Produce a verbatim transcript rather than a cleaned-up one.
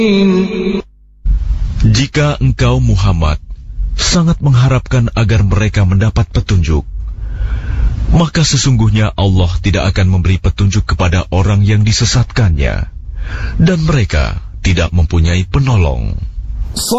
Jika engkau Muhammad sangat mengharapkan agar mereka mendapat petunjuk, maka sesungguhnya Allah tidak akan memberi petunjuk kepada orang yang disesatkannya, dan mereka tidak mempunyai penolong.